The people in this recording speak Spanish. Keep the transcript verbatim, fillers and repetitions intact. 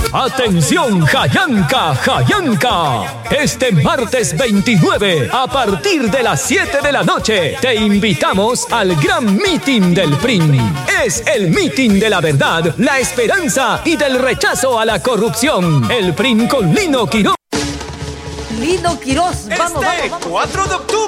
Atención, Jayanca, Jayanca. Este martes veintinueve, a partir de las siete de la noche, te invitamos al gran meeting del P R I N. Es el meeting de la verdad, la esperanza y del rechazo a la corrupción. El P R I N con Lino Quirós. Lino Quirós, vamos, este vamos, vamos. cuatro de octubre.